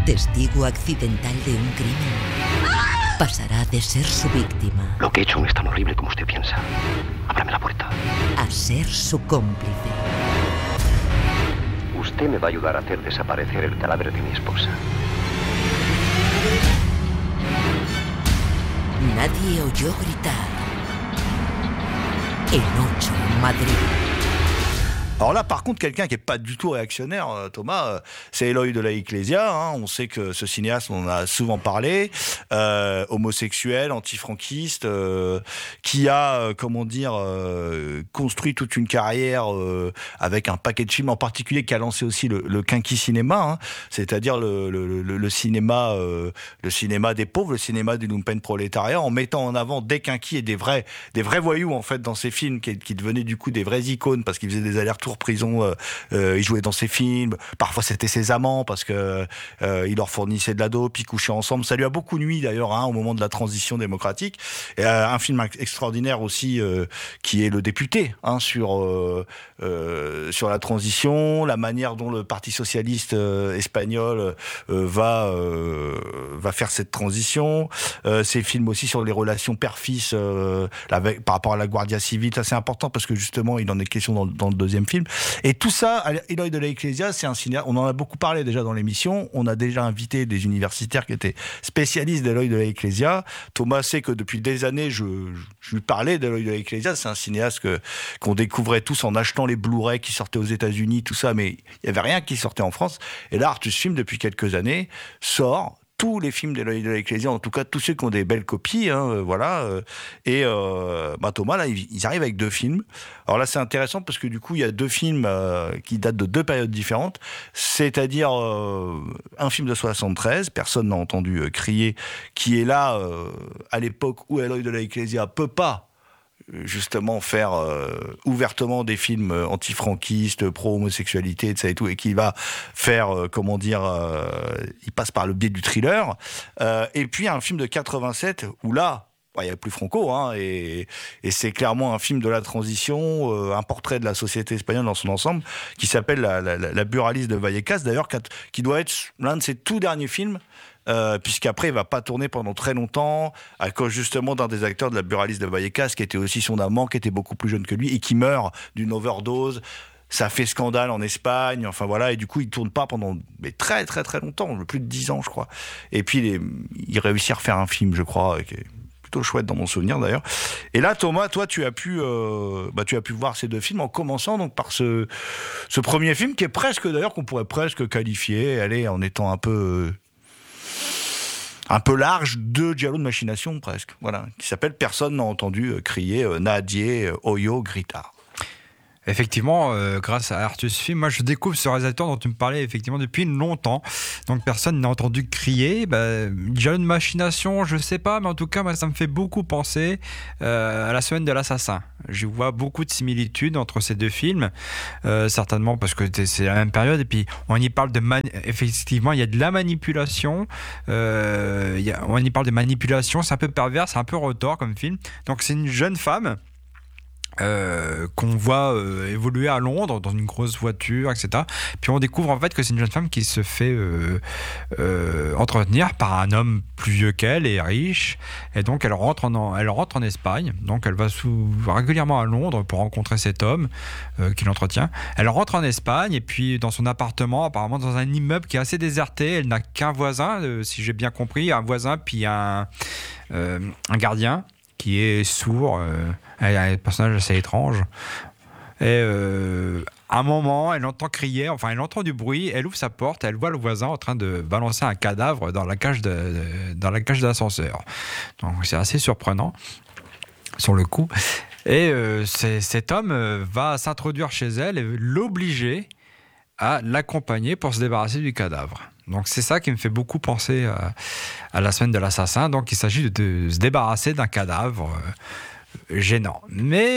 testigo accidental de un crimen, pasará de ser su víctima. Lo que he hecho no es tan horrible como usted piensa. Ábrame la puerta. A ser su cómplice. Usted me va a ayudar a hacer desaparecer el cadáver de mi esposa. Nadie oyó gritar. El 8 en Madrid. Alors là, par contre, quelqu'un qui n'est pas du tout réactionnaire, Thomas, c'est Eloy de la Iglesia. On sait que ce cinéaste, on en a souvent parlé, homosexuel, antifranquiste, qui a, construit toute une carrière avec un paquet de films, en particulier qui a lancé aussi le quinqui cinéma, c'est-à-dire le cinéma des pauvres, le cinéma du lumpenprolétariat, en mettant en avant des quinquis et des vrais voyous en fait dans ses films, qui devenaient du coup des vraies icônes parce qu'ils faisaient des allers-retours prison, il jouait dans ses films, parfois c'était ses amants parce que il leur fournissait de la dope, ils couchaient ensemble, ça lui a beaucoup nui d'ailleurs au moment de la transition démocratique. Et un film extraordinaire aussi qui est Le Député, sur la transition, la manière dont le Parti socialiste espagnol va faire cette transition, ces films aussi sur les relations père-fils par rapport à la Guardia Civil, ça c'est important parce que justement il en est question dans le deuxième film. Et tout ça, Eloy de la Iglesia, c'est un cinéaste, on en a beaucoup parlé déjà dans l'émission, on a déjà invité des universitaires qui étaient spécialistes d'Eloy de la Iglesia. Thomas sait que depuis des années, je lui parlais d'Eloy de la Iglesia, c'est un cinéaste qu'on découvrait tous en achetant les Blu-ray qui sortaient aux États-Unis, tout ça, mais il n'y avait rien qui sortait en France. Et là, Artus Film, depuis quelques années, sort tous les films d'Eloy de la Iglesia, en tout cas tous ceux qui ont des belles copies, et Thomas, là, ils arrivent avec 2 films. Alors là, c'est intéressant parce que du coup, il y a 2 films qui datent de 2 périodes différentes, c'est-à-dire un film de 73, personne n'a entendu crier, qui est là à l'époque où Eloy de la Iglesia peut pas justement faire ouvertement des films antifranquistes, pro-homosexualité, et tout, et qui va faire, il passe par le biais du thriller. Et puis un film de 87 où là, il n'y a plus Franco, et c'est clairement un film de la transition, un portrait de la société espagnole dans son ensemble, qui s'appelle la Buraliste de Vallecas, d'ailleurs, qui doit être l'un de ses tout derniers films, puisqu'après il va pas tourner pendant très longtemps à cause justement d'un des acteurs de la Buraliste de Vallecas qui était aussi son amant, qui était beaucoup plus jeune que lui et qui meurt d'une overdose. Ça fait scandale en Espagne, enfin voilà, et du coup il tourne pas pendant très très très longtemps, plus de 10 ans je crois. Et puis il réussit à refaire un film, je crois, qui est plutôt chouette dans mon souvenir d'ailleurs. Et là, Thomas, toi tu as pu voir ces 2 films en commençant donc par ce premier film qui est presque, d'ailleurs, qu'on pourrait presque qualifier, en étant un peu large, de giallo de machination presque, voilà, qui s'appelle Personne n'a entendu crier Nadie Oyo Grita. Effectivement, grâce à Artus Film, moi je découvre ce réalisateur dont tu me parlais effectivement depuis longtemps. Donc personne n'a entendu crier. Giallo de machination, je sais pas, mais en tout cas, moi, ça me fait beaucoup penser à La Semaine de l'assassin. Je vois beaucoup de similitudes entre ces 2 films, certainement parce que c'est la même période. Et puis on y parle effectivement, il y a de la manipulation. On y parle de manipulation, c'est un peu pervers, c'est un peu retors comme film. Donc c'est une jeune femme. Qu'on voit évoluer à Londres dans une grosse voiture, etc. Puis on découvre en fait que c'est une jeune femme qui se fait entretenir par un homme plus vieux qu'elle et riche, et donc elle rentre en Espagne. Donc elle va régulièrement à Londres pour rencontrer cet homme qui l'entretient. Elle rentre en Espagne et puis dans son appartement, apparemment dans un immeuble qui est assez déserté. Elle n'a qu'un voisin, si j'ai bien compris, un voisin puis un gardien qui est sourd, un personnage assez étrange. Et à un moment, elle entend crier, elle entend du bruit, elle ouvre sa porte, elle voit le voisin en train de balancer un cadavre dans la cage d'ascenseur. Donc c'est assez surprenant, sur le coup. Et cet homme va s'introduire chez elle et l'obliger à l'accompagner pour se débarrasser du cadavre. Donc c'est ça qui me fait beaucoup penser à La Semaine de l'assassin. Donc il s'agit de se débarrasser d'un cadavre gênant. Mais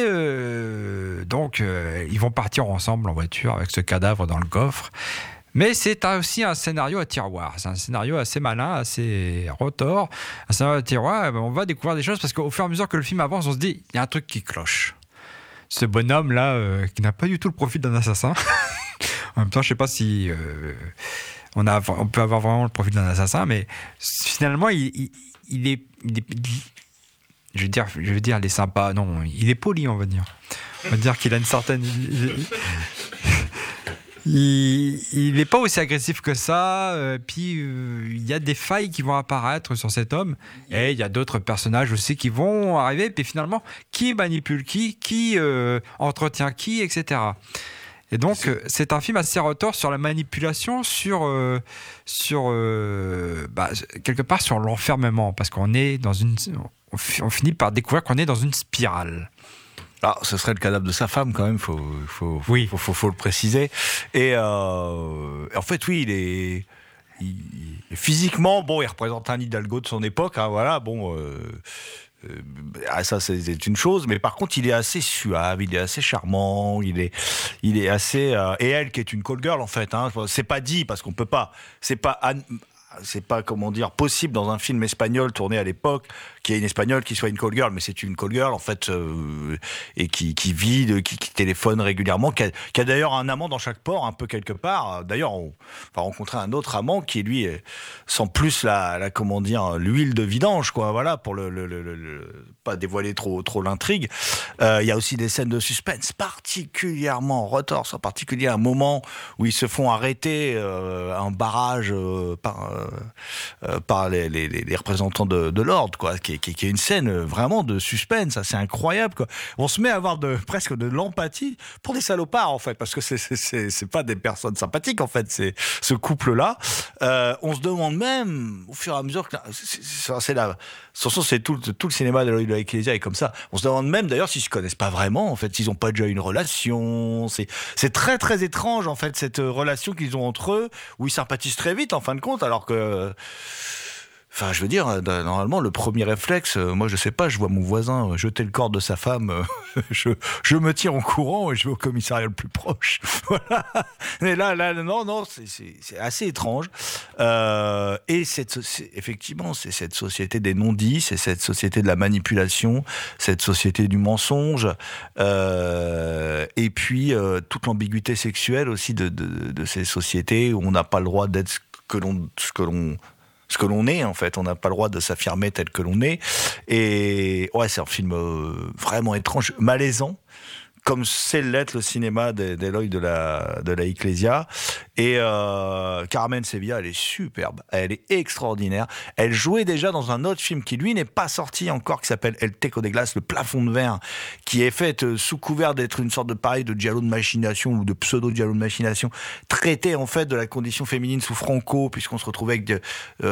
ils vont partir ensemble en voiture avec ce cadavre dans le coffre. Mais c'est aussi un scénario à tiroir. C'est un scénario assez malin, assez retors. Un scénario à tiroir, on va découvrir des choses parce qu'au fur et à mesure que le film avance, on se dit il y a un truc qui cloche. Ce bonhomme-là, qui n'a pas du tout le profil d'un assassin. En même temps, je ne sais pas si... On peut avoir vraiment le profil d'un assassin, mais finalement, il est je veux dire, il est sympa. Non, il est poli, on va dire. On va dire qu'il a une certaine... Il n'est pas aussi agressif que ça. Puis il y a des failles qui vont apparaître sur cet homme. Et il y a d'autres personnages aussi qui vont arriver. Puis finalement, qui manipule qui entretient qui, etc. Et donc, c'est un film assez retors sur la manipulation, quelque part sur l'enfermement. Parce qu'on est on finit par découvrir qu'on est dans une spirale. Alors, ce serait le cadavre de sa femme quand même, faut le préciser. Et en fait, oui, il est physiquement, bon, il représente un Hidalgo de son époque, hein, voilà, bon. Ça c'est une chose, mais par contre il est assez suave, il est assez charmant, il est assez et elle qui est une call girl en fait, hein, c'est pas dit parce qu'on peut pas, c'est pas comment dire possible dans un film espagnol tourné à l'époque qu'il y ait une espagnole qui soit une call girl, mais c'est une call girl en fait et qui vit, qui téléphone régulièrement, qui a d'ailleurs un amant dans chaque port un peu quelque part. D'ailleurs on va rencontrer un autre amant qui lui sent plus la comment dire l'huile de vidange quoi, voilà, pour le pas dévoiler trop l'intrigue. Il y a aussi des scènes de suspense particulièrement retorses, en particulier un moment où ils se font arrêter un barrage par les représentants de l'ordre quoi, qui est une scène vraiment de suspense, c'est incroyable quoi. On se met à avoir presque de l'empathie pour des salopards en fait, parce que c'est pas des personnes sympathiques en fait, c'est ce couple là. On se demande même au fur et à mesure que c'est tout le cinéma de la Ecclesia est comme ça. On se demande même d'ailleurs s'ils se connaissent pas vraiment en fait, s'ils ont pas déjà une relation. C'est très très étrange en fait cette relation qu'ils ont entre eux, où ils sympathisent très vite en fin de compte, alors que enfin, je veux dire, normalement, le premier réflexe, moi, je sais pas, je vois mon voisin jeter le corps de sa femme, je me tire en courant et je vais au commissariat le plus proche. Voilà. Mais là, non, c'est assez étrange. Et effectivement, c'est cette société des non-dits, c'est cette société de la manipulation, cette société du mensonge, et puis toute l'ambiguïté sexuelle aussi de ces sociétés où on n'a pas le droit d'être ce que l'on est en fait, on n'a pas le droit de s'affirmer tel que l'on est. Et ouais, c'est un film vraiment étrange, malaisant, comme c'est l'être le cinéma d'Eloy de la Ecclesia. Et Carmen Sevilla, elle est superbe, elle est extraordinaire. Elle jouait déjà dans un autre film qui lui n'est pas sorti encore, qui s'appelle El Techo de Glace, le plafond de verre, qui est fait sous couvert d'être une sorte de pareil de giallo de machination ou de pseudo giallo de machination, traité en fait de la condition féminine sous Franco, puisqu'on se retrouvait avec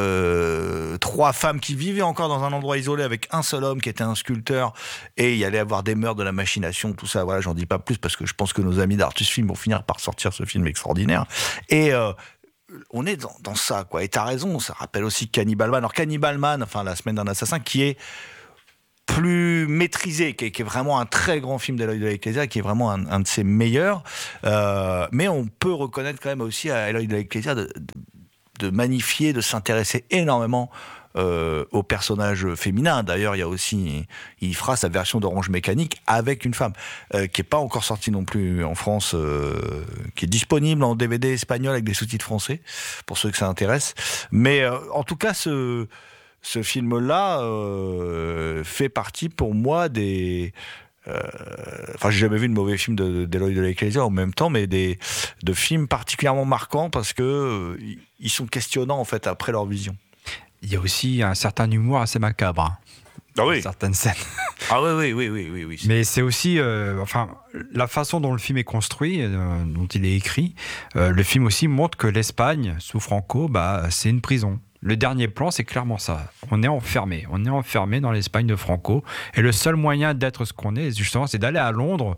3 femmes qui vivaient encore dans un endroit isolé avec un seul homme qui était un sculpteur, et il y allait avoir des meurtres de la machination, tout ça. Voilà, j'en dis pas plus parce que je pense que nos amis d'Artus Film vont finir par sortir ce film extraordinaire. Et on est dans ça, quoi. Et t'as raison, ça rappelle aussi Cannibal Man. Alors Cannibal Man, enfin La Semaine d'un assassin, qui est plus maîtrisé, qui est vraiment un très grand film d'Eloy de la Ecclesia, qui est vraiment un de ses meilleurs. Mais on peut reconnaître quand même aussi à Eloy de la Ecclesia de magnifier, de s'intéresser énormément au personnage féminin. D'ailleurs, il fera sa version d'Orange Mécanique avec une femme, qui est pas encore sortie non plus en France, qui est disponible en DVD espagnol avec des sous-titres français, pour ceux que ça intéresse. Mais en tout cas, ce film-là fait partie pour moi des... j'ai jamais vu de mauvais film d'Eloy de la Ecclesia en même temps, mais de films particulièrement marquants parce que ils sont questionnants en fait après leur vision. Il y a aussi un certain humour assez macabre. Hein, ah oui. Certaines scènes. Ah oui. Mais c'est aussi, la façon dont le film est construit, dont il est écrit. Le film aussi montre que l'Espagne sous Franco, c'est une prison. Le dernier plan, c'est clairement ça. On est enfermé dans l'Espagne de Franco. Et le seul moyen d'être ce qu'on est, justement, c'est d'aller à Londres,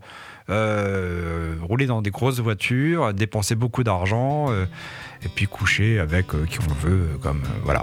rouler dans des grosses voitures, dépenser beaucoup d'argent, et puis coucher avec qui on veut, voilà.